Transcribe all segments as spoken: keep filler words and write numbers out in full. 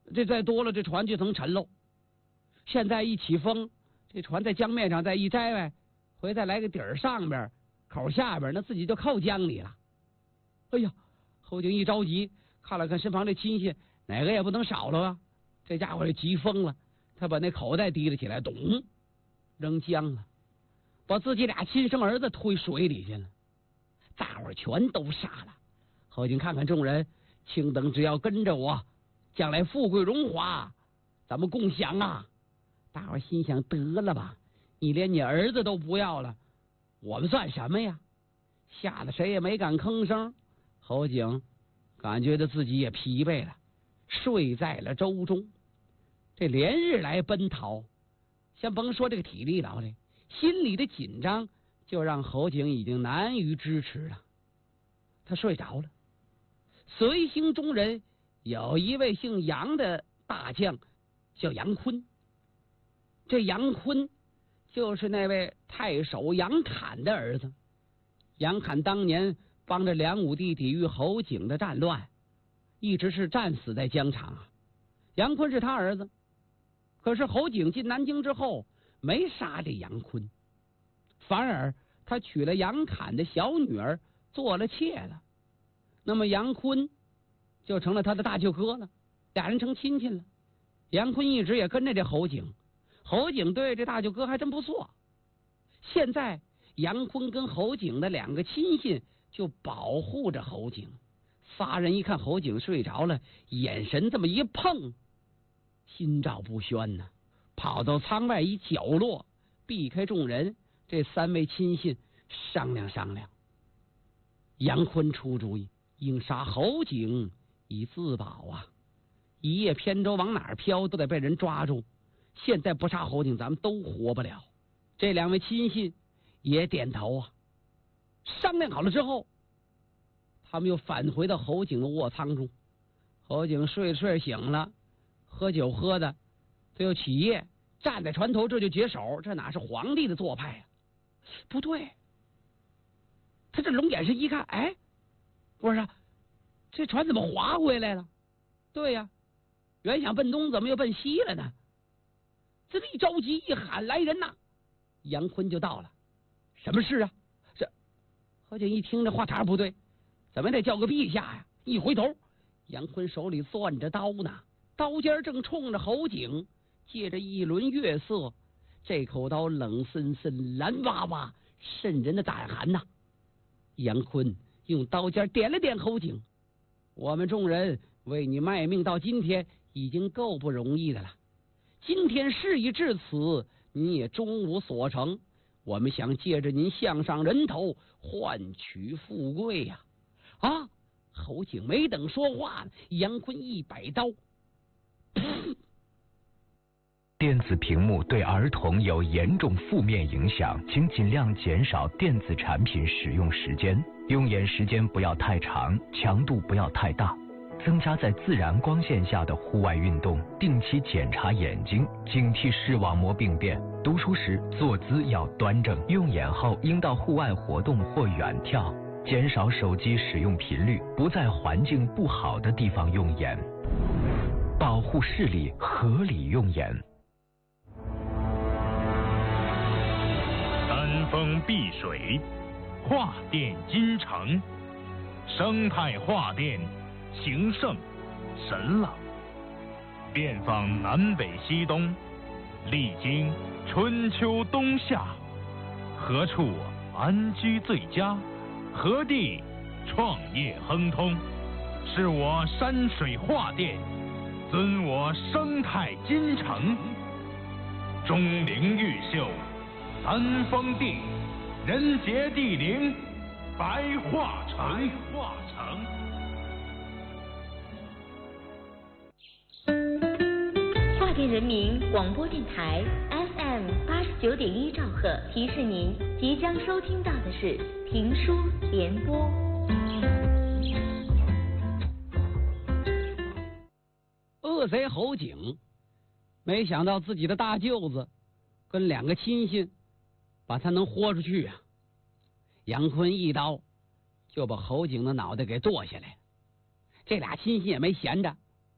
这再多了，这船就成沉喽。现在一起风，这船在江面上再一摘呗，回再来个底儿上边口下边，那自己就靠江里了。哎呀，侯景一着急，看了看身旁这亲戚，哪个也不能少了啊！这家伙就急疯了，他把那口袋提了起来，咚，扔江了，把自己俩亲生儿子推水里去了。大伙儿全都傻了。侯景看看众人，卿等只要跟着我，将来富贵荣华咱们共享啊！大伙儿心想，得了吧，你连你儿子都不要了，我们算什么呀？吓得谁也没敢吭声。侯景感觉到自己也疲惫了，睡在了舟中。这连日来奔逃，先甭说这个体力劳累，心里的紧张就让侯景已经难于支持了。他睡着了。随行中人有一位姓杨的大将，叫杨坤。这杨坤就是那位太守杨侃的儿子。杨侃当年帮着梁武帝抵御侯景的战乱，一直是战死在疆场啊。杨坤是他儿子，可是侯景进南京之后没杀这杨坤，反而他娶了杨侃的小女儿做了妾了。那么杨坤就成了他的大舅哥了，俩人成亲戚了。杨坤一直也跟着这侯景，侯景对这大舅哥还真不错。现在杨坤跟侯景的两个亲信就保护着侯景。仨人一看侯景睡着了，眼神这么一碰，心照不宣呢，跑到舱外一角落，避开众人。这三位亲信商量商量，杨坤出主意，应杀侯景以自保啊！一叶扁舟往哪儿飘，都得被人抓住。现在不杀侯景，咱们都活不了。这两位亲信也点头啊。商量好了之后，他们又返回到侯景的卧舱中。侯景睡着睡着醒了，喝酒喝的，他又起夜，站在船头这就解手，这哪是皇帝的做派啊？不对，他这龙眼神一看，哎，不是，这船怎么划回来了？对呀、啊，原想奔东，怎么又奔西了呢？这一着急一喊，来人呐！杨坤就到了。什么事啊？这侯景一听这话茬不对，怎么得叫个陛下呀？一回头，杨坤手里攥着刀呢，刀尖正冲着侯景，借着一轮月色，这口刀冷森森、蓝哇哇，渗人的胆寒呐。杨坤用刀尖点了点侯景，我们众人为你卖命到今天，已经够不容易的了。今天事已至此，你也终无所成。我们想借着您项上人头，换取富贵呀！啊！啊侯景没等说话，杨坤一摆刀。 电子屏幕对儿童有严重负面影响，请尽量减少电子产品使用时间，用眼时间不要太长，强度不要太大，增加在自然光线下的户外运动，定期检查眼睛，警惕视网膜病变。读书时坐姿要端正，用眼后应到户外活动或远眺，减少手机使用频率，不在环境不好的地方用眼，保护视力，合理用眼。 山峰碧水，画殿金城，生态画殿，形胜神朗，遍访南北西东，历经春秋冬夏，何处安居最佳？何地创业亨通？是我山水画殿，尊我生态金城，钟灵毓秀，三峰地，人杰地灵，白化城。白化城。 华电人民广播电台 F M 八十九点一兆赫提示您，即将收听到的是评书联播。 恶贼侯景没想到自己的大舅子跟两个亲信把他能豁出去啊！杨坤一刀就把侯景的脑袋给剁下来了。这俩亲信也没闲着，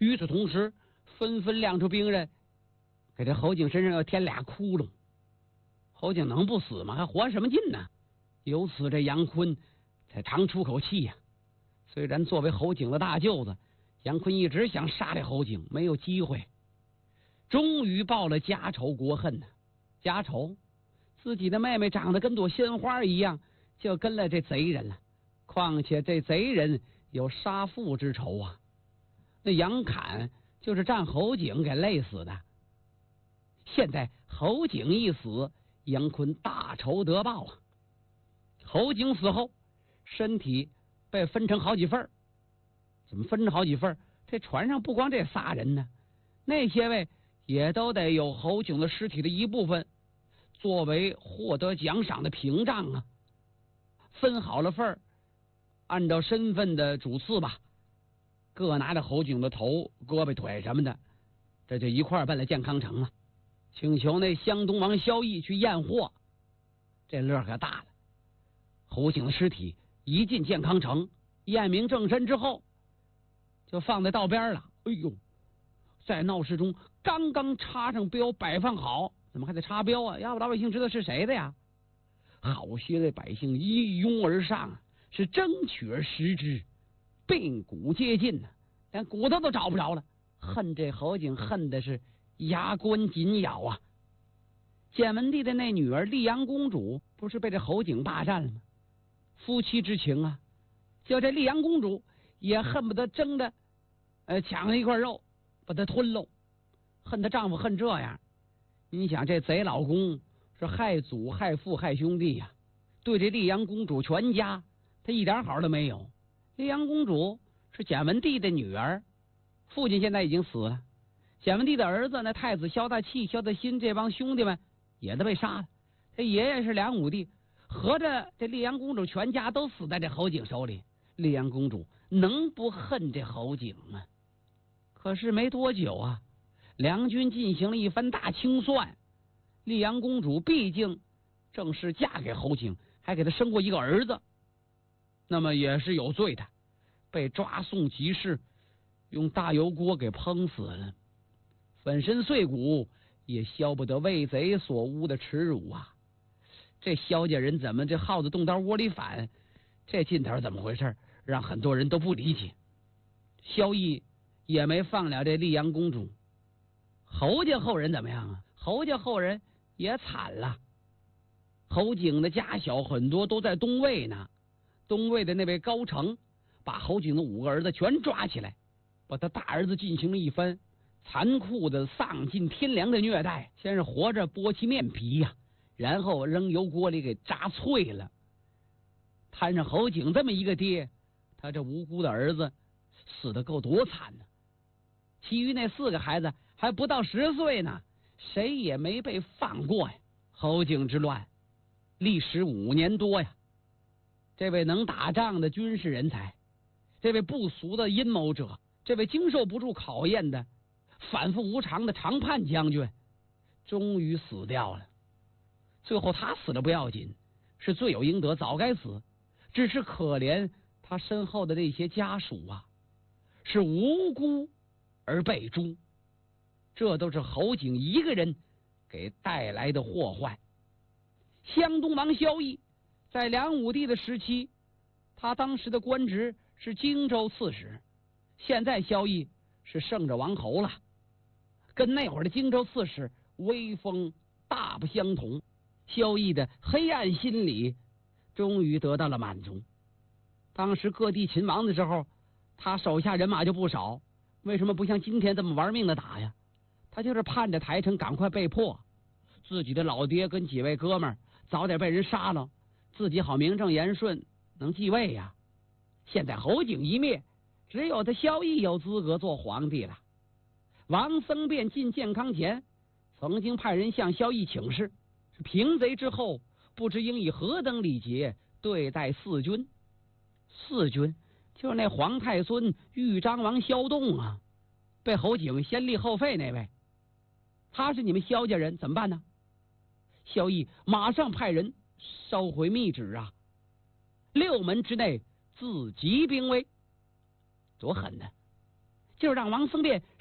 与此同时，纷纷亮出兵刃，给这侯景身上要添俩窟窿。侯景能不死吗？还活什么劲呢？由此这杨坤才长出口气呀、啊。虽然作为侯景的大舅子，杨坤一直想杀这侯景，没有机会。终于报了家仇国恨呢、啊。家仇，自己的妹妹长得跟朵鲜花一样，就跟了这贼人了。况且这贼人有杀父之仇啊。那杨侃就是战侯景给累死的。现在侯景一死，杨坤大仇得报啊。侯景死后，身体被分成好几份。怎么分成好几份？这船上不光这仨人呢，那些位也都得有侯景的尸体的一部分，作为获得奖赏的屏障啊。分好了份儿，按照身份的主次吧，各拿着侯景的头、胳膊、腿什么的，这就一块儿奔了健康城了，请求那湘东王萧绎去验货。这乐可大了。侯景的尸体一进健康城，验明正身之后，就放在道边了。哎呦，在闹市中刚刚插上标，摆放好，怎么还得插标啊？要不老百姓知道是谁的呀？好些的百姓一拥而上，是争取而食之，鬓骨皆尽呢、啊，连骨头都找不着了。恨这侯景恨的是牙关紧咬啊！建文帝的那女儿丽阳公主不是被这侯景霸占了吗？夫妻之情啊，就这丽阳公主也恨不得争着呃抢了一块肉把她吞喽，恨她丈夫恨这样。你想这贼老公是害祖害父害兄弟呀、啊，对这丽阳公主全家他一点好都没有。丽阳公主是简文帝的女儿，父亲现在已经死了，简文帝的儿子那太子萧大器、萧大新这帮兄弟们也都被杀了，这爷爷是梁武帝，合着这丽阳公主全家都死在这侯景手里，丽阳公主能不恨这侯景吗？可是没多久啊，梁军进行了一番大清算，丽阳公主毕竟正式嫁给侯景，还给他生过一个儿子，那么也是有罪的，被抓送集市，用大油锅给烹死了，粉身碎骨也消不得为贼所污的耻辱啊！这萧家人怎么这耗子动刀窝里反？这劲头怎么回事？让很多人都不理解。萧绎也没放了这丽阳公主。侯家后人怎么样啊？侯家后人也惨了。侯景的家小很多都在东魏呢，东魏的那位高澄把侯景的五个儿子全抓起来，把他大儿子进行了一番残酷的丧尽天良的虐待，先是活着剥其面皮呀、啊，然后扔油锅里给炸脆了。摊上侯景这么一个爹，他这无辜的儿子死得够多惨呢。其余那四个孩子还不到十岁呢，谁也没被放过呀。侯景之乱历时五年多呀。这位能打仗的军事人才，这位不俗的阴谋者，这位经受不住考验的反复无常的长叛将军，终于死掉了。最后他死了不要紧，是罪有应得，早该死。只是可怜他身后的那些家属啊，是无辜而被诛，这都是侯景一个人给带来的祸患。湘东王萧绎在梁武帝的时期，他当时的官职是荆州刺史，现在萧绎是圣者王侯了，跟那会儿的荆州刺史威风大不相同。萧绎的黑暗心理终于得到了满足。当时各地秦王的时候，他手下人马就不少，为什么不像今天这么玩命的打呀？他就是盼着台城赶快被破，自己的老爹跟几位哥们儿早点被人杀了，自己好名正言顺能继位呀。现在侯景一灭，只有他萧绎有资格做皇帝了。王僧辩进健康前曾经派人向萧绎请示，平贼之后不知应以何等礼节对待四君。四君就是那皇太孙豫章王萧栋啊，被侯景先立后废那位，他是你们萧家人，怎么办呢？萧绎马上派人烧毁密旨啊，六门之内自集兵威，多狠呢！ 就是让王僧辩